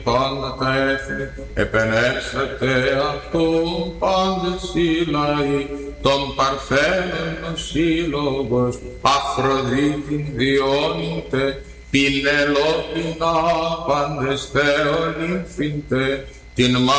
πάντα τα έθνη, επενέσατε αυτόν πάντες οι λαοί, τον Παρθένον σύλλογος, Αφροδίτην διώνυτε, Πινελόπινα πάντες θεολύμφυντε, την